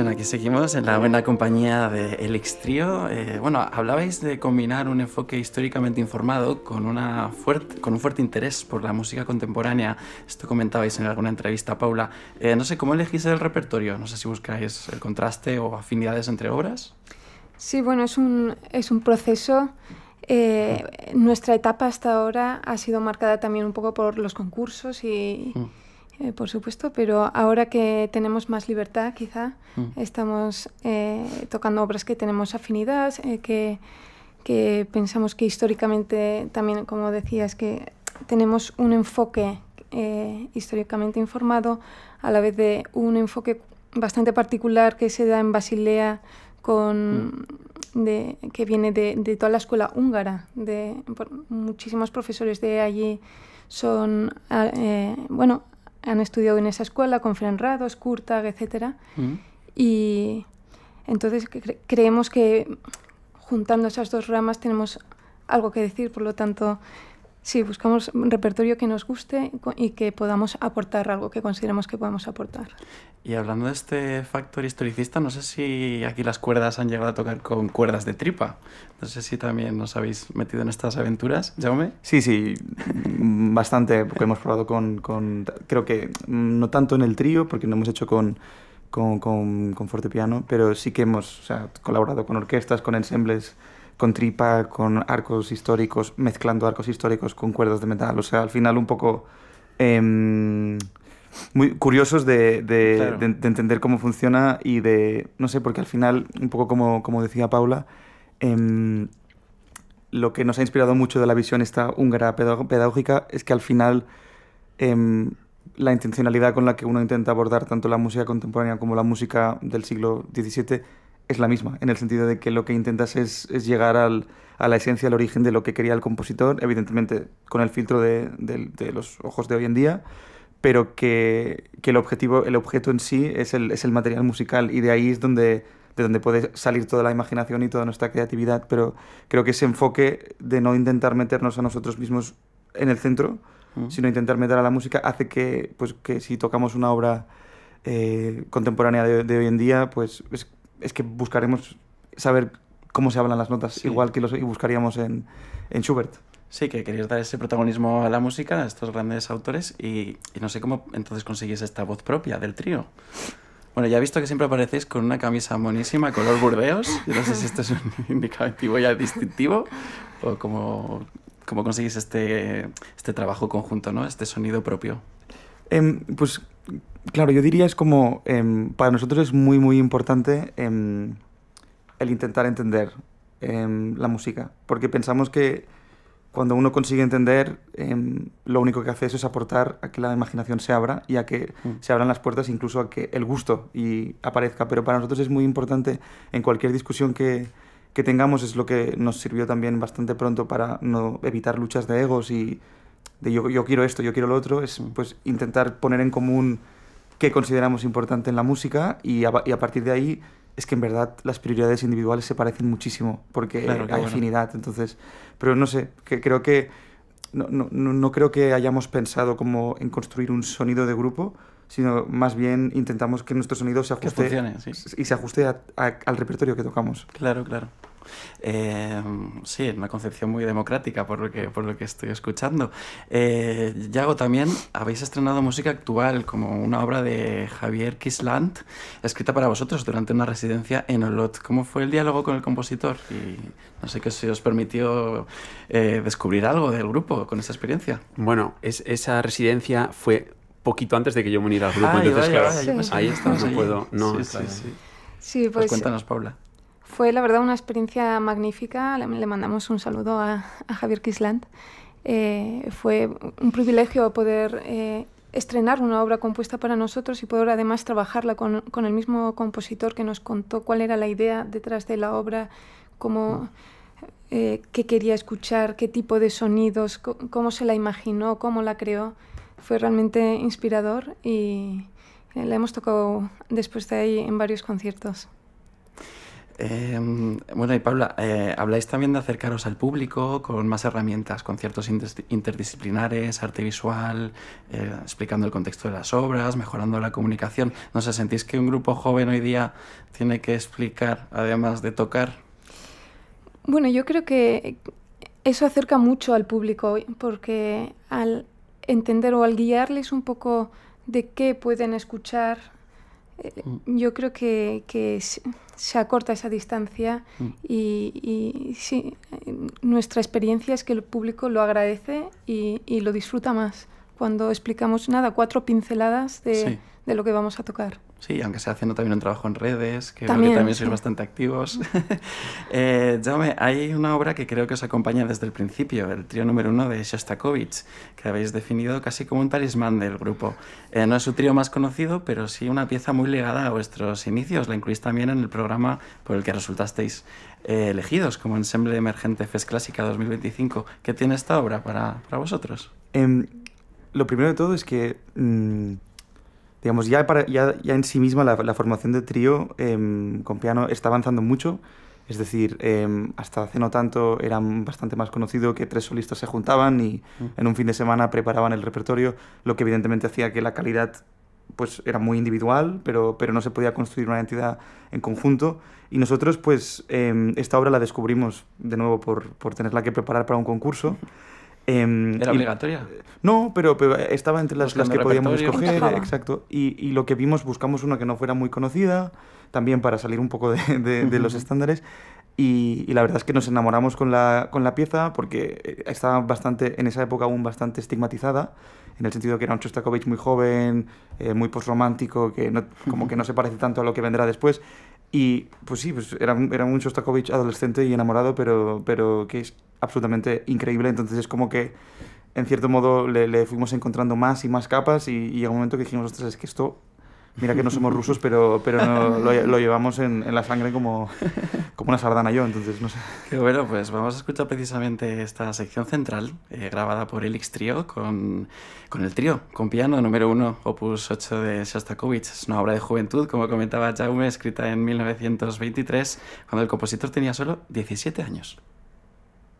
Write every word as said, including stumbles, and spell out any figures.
Bueno, aquí seguimos en la buena compañía de Elix Trio. Eh, bueno, hablabais de combinar un enfoque históricamente informado con, una fuerte, con un fuerte interés por la música contemporánea. Esto comentabais en alguna entrevista, Paula. Eh, no sé, ¿cómo elegís el repertorio? No sé si buscáis el contraste o afinidades entre obras. Sí, bueno, es un, es un proceso. Eh, nuestra etapa hasta ahora ha sido marcada también un poco por los concursos y... Mm. Eh, por supuesto, pero ahora que tenemos más libertad, quizá, mm. estamos eh, tocando obras que tenemos afinidad, eh, que, que pensamos que históricamente, también, como decías, que tenemos un enfoque eh, históricamente informado, a la vez de un enfoque bastante particular que se da en Basilea, con, mm. de, que viene de, de toda la escuela húngara, de por, muchísimos profesores de allí son, eh, bueno, han estudiado en esa escuela con Ferenc Rados, Kurtag, etcétera. Mm. Y entonces cre- creemos que juntando esas dos ramas tenemos algo que decir, por lo tanto, sí, buscamos un repertorio que nos guste y que podamos aportar algo que consideremos que podemos aportar. Y hablando de este factor historicista, no sé si aquí las cuerdas han llegado a tocar con cuerdas de tripa. No sé si también os habéis metido en estas aventuras, Jaume. Sí, sí, bastante, porque hemos probado con, con... Creo que no tanto en el trío, porque no hemos hecho con, con, con, con fortepiano, pero sí que hemos, o sea, colaborado con orquestas, con ensembles, con tripa, con arcos históricos, mezclando arcos históricos con cuerdas de metal. O sea, al final un poco... Eh, muy curiosos de, de, claro. de, de entender cómo funciona y de, no sé, porque al final, un poco como, como decía Paula, eh, lo que nos ha inspirado mucho de la visión esta húngara pedagógica es que al final eh, la intencionalidad con la que uno intenta abordar tanto la música contemporánea como la música del siglo diecisiete es la misma, en el sentido de que lo que intentas es, es llegar al, a la esencia, al origen de lo que quería el compositor, evidentemente con el filtro de, de, de los ojos de hoy en día, pero que, que el objetivo, el objeto en sí es el, es el material musical, y de ahí es donde, de donde puede salir toda la imaginación y toda nuestra creatividad. Pero creo que ese enfoque de no intentar meternos a nosotros mismos en el centro, mm. sino intentar meter a la música, hace que, pues, que si tocamos una obra eh, contemporánea de, de hoy en día, pues es, es que buscaremos saber cómo se hablan las notas, sí. igual que los, y buscaríamos en, en Schubert. Sí, que querías dar ese protagonismo a la música, a estos grandes autores, y, y no sé cómo entonces conseguís esta voz propia del trío. Bueno, ya he visto que siempre aparecéis con una camisa monísima, color burdeos. Yo no sé si esto es un indicativo ya distintivo o cómo, cómo conseguís este, este trabajo conjunto, ¿no? Este sonido propio. Eh, pues, claro, yo diría es como, eh, para nosotros es muy, muy importante eh, el intentar entender eh, la música, porque pensamos que cuando uno consigue entender, eh, lo único que hace eso es aportar a que la imaginación se abra y a que mm. se abran las puertas, incluso a que el gusto y aparezca. Pero para nosotros es muy importante, en cualquier discusión que, que tengamos, es lo que nos sirvió también bastante pronto para no evitar luchas de egos y de yo, yo quiero esto, yo quiero lo otro, es pues intentar poner en común qué consideramos importante en la música, y a, y a partir de ahí es que en verdad las prioridades individuales se parecen muchísimo, porque claro, hay bueno. afinidad. Entonces, pero no sé, que creo que no, no, no creo que hayamos pensado como en construir un sonido de grupo, sino más bien intentamos que nuestro sonido se ajuste, funcione, sí. y se ajuste a, a, al repertorio que tocamos. Claro, claro. Eh, sí, una concepción muy democrática por lo que, por lo que estoy escuchando. Eh, Yago, también habéis estrenado música actual, como una obra de Javier Quislant, escrita para vosotros durante una residencia en Olot. ¿Cómo fue el diálogo con el compositor? Y no sé qué se os permitió eh, descubrir algo del grupo con esa experiencia. Bueno, es, esa residencia fue poquito antes de que yo me uniera al grupo. Ay, entonces, vaya, claro, vaya, sí. ahí está, no sí. puedo. No, sí, sí, sí. sí, pues, pues cuéntanos, Paula. Fue, la verdad, una experiencia magnífica. Le, le mandamos un saludo a, a Javier Quislant. Eh, fue un privilegio poder eh, estrenar una obra compuesta para nosotros y poder además trabajarla con, con el mismo compositor que nos contó cuál era la idea detrás de la obra, cómo, eh, qué quería escuchar, qué tipo de sonidos, cómo se la imaginó, cómo la creó. Fue realmente inspirador y la hemos tocado después de ahí en varios conciertos. Eh, bueno, y Paula, eh, habláis también de acercaros al público con más herramientas, conciertos interdisciplinares, arte visual, eh, explicando el contexto de las obras, mejorando la comunicación. No sé, ¿sentís que un grupo joven hoy día tiene que explicar, además de tocar? Bueno, yo creo que eso acerca mucho al público, porque al entender o al guiarles un poco de qué pueden escuchar, mm. yo creo que, que se acorta esa distancia mm. y, y sí, nuestra experiencia es que el público lo agradece y, y lo disfruta más cuando explicamos nada, cuatro pinceladas de, sí. de lo que vamos a tocar. Sí, aunque sea haciendo también un trabajo en redes, que también, creo que también sois sí. bastante activos. eh, Jaume, hay una obra que creo que os acompaña desde el principio, el trío número uno de Shostakovich, que habéis definido casi como un talismán del grupo. Eh, no es su trío más conocido, pero sí una pieza muy ligada a vuestros inicios. La incluís también en el programa por el que resultasteis eh, elegidos como ensemble emergente Fest Clásica dos mil veinticinco. ¿Qué tiene esta obra para, para vosotros? Eh, lo primero de todo es que... Mmm... Digamos, ya, para, ya, ya en sí misma la, la formación de trío eh, con piano está avanzando mucho. Es decir, eh, hasta hace no tanto era bastante más conocido que tres solistas se juntaban y mm. en un fin de semana preparaban el repertorio, lo que evidentemente hacía que la calidad pues, era muy individual, pero, pero no se podía construir una entidad en conjunto. Y nosotros, pues, eh, esta obra la descubrimos de nuevo por, por tenerla que preparar para un concurso. Eh, ¿Era obligatoria? Y, no, pero, pero estaba entre las, las que podíamos escoger, exacto. Y, y lo que vimos, buscamos una que no fuera muy conocida, también para salir un poco de, de, de los estándares. Y, y la verdad es que nos enamoramos con la, con la pieza porque estaba bastante, en esa época aún bastante estigmatizada, en el sentido que era un Shostakovich muy joven, eh, muy postromántico, que no, como que no se parece tanto a lo que vendrá después. Y pues sí, pues era, era un Shostakovich adolescente y enamorado, pero, pero que es absolutamente increíble. Entonces es como que, en cierto modo, le, le fuimos encontrando más y más capas y, y llega un momento que dijimos, ostras, es que esto... Mira que no somos rusos, pero, pero no, lo, lo llevamos en, en la sangre como, como una sardana yo, entonces no sé. Qué bueno, pues vamos a escuchar precisamente esta sección central, eh, grabada por Helix Trio, con, con el trío, con piano número uno, opus ocho de Shostakovich. Es una obra de juventud, como comentaba Jaume, escrita en mil novecientos veintitrés, cuando el compositor tenía solo diecisiete años.